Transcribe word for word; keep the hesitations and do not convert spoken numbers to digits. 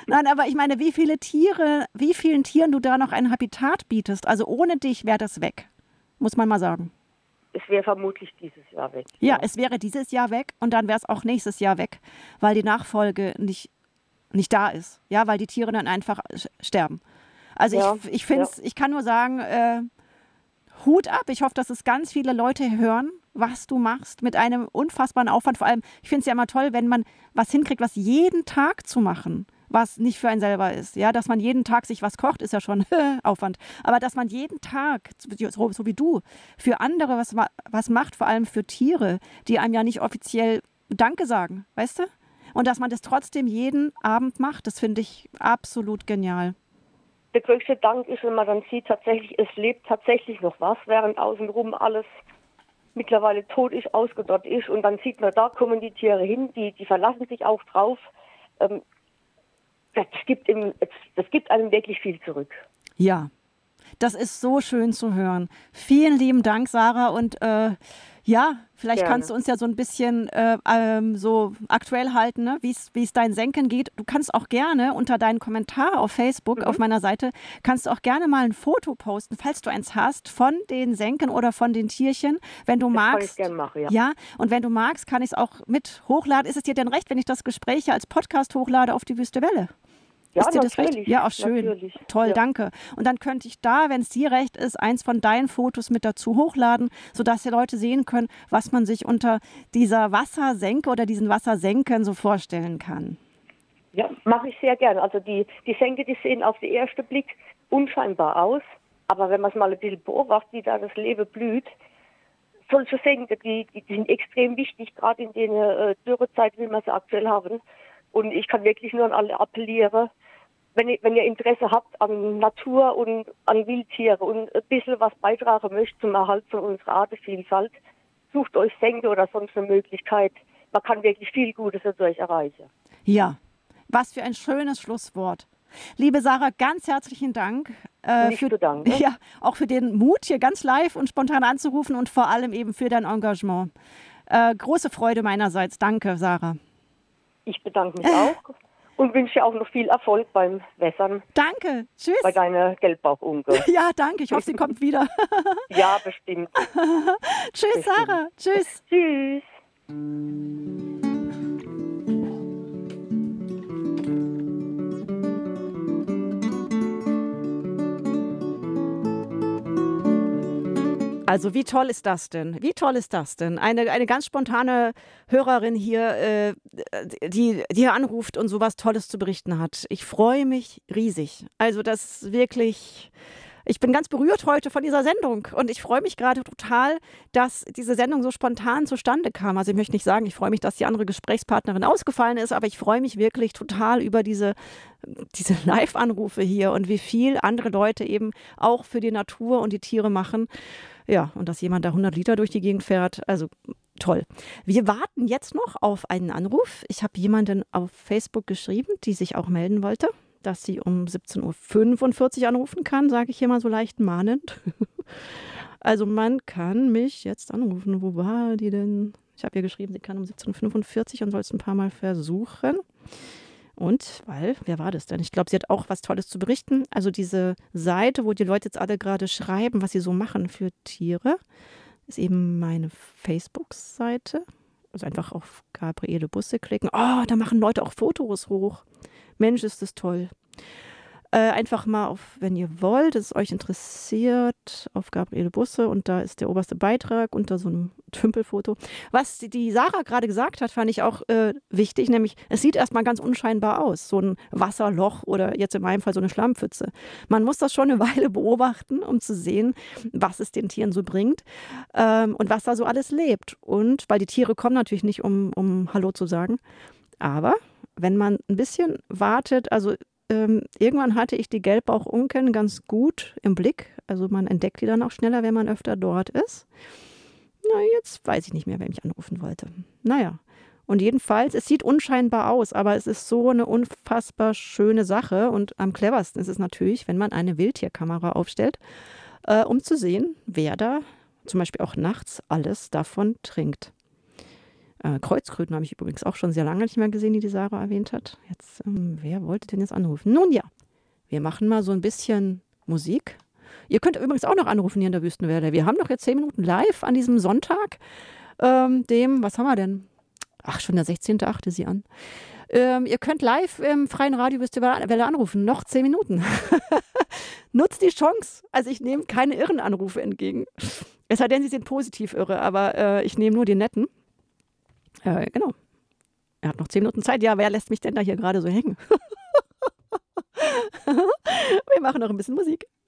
Nein, aber ich meine, wie viele Tiere, wie vielen Tieren du da noch ein Habitat bietest. Also ohne dich wäre das weg, muss man mal sagen. Es wäre vermutlich dieses Jahr weg. Ja, es wäre dieses Jahr weg und dann wäre es auch nächstes Jahr weg, weil die Nachfolge nicht, nicht da ist. Ja, weil die Tiere dann einfach sterben. Also Ja, ich, ich finde es, ja. ich kann nur sagen, äh, Hut ab. Ich hoffe, dass es ganz viele Leute hören, was du machst, mit einem unfassbaren Aufwand. Vor allem, ich finde es ja immer toll, wenn man was hinkriegt, was jeden Tag zu machen, was nicht für einen selber ist. Ja, dass man jeden Tag sich was kocht, ist ja schon Aufwand. Aber dass man jeden Tag, so, so wie du, für andere was, was macht, vor allem für Tiere, die einem ja nicht offiziell Danke sagen, weißt du? Und dass man das trotzdem jeden Abend macht, das finde ich absolut genial. Der größte Dank ist, wenn man dann sieht, tatsächlich, es lebt tatsächlich noch was, während außenrum alles mittlerweile tot ist, ausgedörrt ist. Und dann sieht man, da kommen die Tiere hin, die, die verlassen sich auch drauf. Ähm, das, gibt ihm, das gibt einem wirklich viel zurück. Ja, das ist so schön zu hören. Vielen lieben Dank, Sarah. Und äh, ja, vielleicht Gerne. kannst du uns ja so ein bisschen äh, ähm, so aktuell halten, ne? wie es dein Senken geht. Du kannst auch gerne unter deinen Kommentar auf Facebook, mhm. auf meiner Seite, kannst du auch gerne mal ein Foto posten, falls du eins hast, von den Senken oder von den Tierchen, wenn du das magst. Kann ich gerne machen, ja. Ja, und wenn du magst, kann ich es auch mit hochladen. Ist es dir denn recht, wenn ich das Gespräch hier als Podcast hochlade auf die Wüste Welle? Ja, ist dir das natürlich. recht? Ja, auch schön. Natürlich. Toll, ja. danke. Und dann könnte ich da, wenn es dir recht ist, eins von deinen Fotos mit dazu hochladen, sodass die Leute sehen können, was man sich unter dieser Wassersenke oder diesen Wassersenken so vorstellen kann. Ja, mache ich sehr gerne. Also die, die Senke, die sehen auf den ersten Blick unscheinbar aus. Aber wenn man es mal ein bisschen beobachtet, wie da das Leben blüht, solche Senke, die, die sind extrem wichtig, gerade in den äh, Dürrezeiten, wie wir sie aktuell haben. Und ich kann wirklich nur an alle appellieren, wenn ihr, wenn ihr Interesse habt an Natur und an Wildtiere und ein bisschen was beitragen möchtet zum Erhalt von unserer Artenvielfalt, sucht euch Senke oder sonst eine Möglichkeit. Man kann wirklich viel Gutes dadurch erreichen. Ja, was für ein schönes Schlusswort. Liebe Sarah, ganz herzlichen Dank. Äh, Nicht für, zu danken. Ja, auch für den Mut, hier ganz live und spontan anzurufen und vor allem eben für dein Engagement. Äh, große Freude meinerseits. Danke, Sarah. Ich bedanke mich auch und wünsche dir auch noch viel Erfolg beim Wässern. Danke. Tschüss. Bei deiner Gelbbauchunke. Ja, danke. Ich hoffe, sie kommt wieder. Ja, bestimmt. Tschüss, bestimmt. Sarah. Tschüss. Tschüss. Also wie toll ist das denn? Wie toll ist das denn? Eine, eine ganz spontane Hörerin hier, äh, die, die hier anruft und sowas Tolles zu berichten hat. Ich freue mich riesig. Also das ist wirklich... Ich bin ganz berührt heute von dieser Sendung und ich freue mich gerade total, dass diese Sendung so spontan zustande kam. Also ich möchte nicht sagen, ich freue mich, dass die andere Gesprächspartnerin ausgefallen ist, aber ich freue mich wirklich total über diese, diese Live-Anrufe hier und wie viel andere Leute eben auch für die Natur und die Tiere machen. Ja, und dass jemand da hundert Liter durch die Gegend fährt, also toll. Wir warten jetzt noch auf einen Anruf. Ich habe jemanden auf Facebook geschrieben, die sich auch melden wollte, dass sie um siebzehn Uhr fünfundvierzig anrufen kann, sage ich hier mal so leicht mahnend. Also man kann mich jetzt anrufen. Wo war die denn? Ich habe ihr geschrieben, sie kann um siebzehn Uhr fünfundvierzig und soll es ein paar Mal versuchen. Und, weil, wer war das denn? Ich glaube, sie hat auch was Tolles zu berichten. Also diese Seite, wo die Leute jetzt alle gerade schreiben, was sie so machen für Tiere, ist eben meine Facebook-Seite. Also einfach auf Gabriele Busse klicken. Oh, da machen Leute auch Fotos hoch. Mensch, ist das toll. Äh, einfach mal auf, wenn ihr wollt, es euch interessiert, auf Gabriele Busse und da ist der oberste Beitrag unter so einem Tümpelfoto. Was die, die Sarah gerade gesagt hat, fand ich auch äh, wichtig, nämlich es sieht erstmal ganz unscheinbar aus, so ein Wasserloch oder jetzt in meinem Fall so eine Schlammpfütze. Man muss das schon eine Weile beobachten, um zu sehen, was es den Tieren so bringt ähm, und was da so alles lebt. Und weil die Tiere kommen natürlich nicht, um, um Hallo zu sagen, aber wenn man ein bisschen wartet, also ähm, irgendwann hatte ich die Gelbbauchunken ganz gut im Blick. Also man entdeckt die dann auch schneller, wenn man öfter dort ist. Na, jetzt weiß ich nicht mehr, wer mich anrufen wollte. Naja, und jedenfalls, es sieht unscheinbar aus, aber es ist so eine unfassbar schöne Sache. Und am cleversten ist es natürlich, wenn man eine Wildtierkamera aufstellt, äh, um zu sehen, wer da zum Beispiel auch nachts alles davon trinkt. Äh, Kreuzkröten habe ich übrigens auch schon sehr lange nicht mehr gesehen, die die Sarah erwähnt hat. Jetzt, ähm, wer wollte denn jetzt anrufen? Nun ja, wir machen mal so ein bisschen Musik. Ihr könnt übrigens auch noch anrufen hier in der Wüstenwelle. Wir haben doch jetzt zehn Minuten live an diesem Sonntag, ähm, dem, was haben wir denn? Ach, schon der sechzehnten achte sie an. Ähm, ihr könnt live im freien Radio Wüstenwelle anrufen. Noch zehn Minuten. Nutzt die Chance. Also ich nehme keine irren Anrufe entgegen. Es sei denn, sie sind positiv irre, aber äh, ich nehme nur die netten. Äh, genau. Er hat noch zehn Minuten Zeit. Ja, wer lässt mich denn da hier gerade so hängen? Wir machen noch ein bisschen Musik.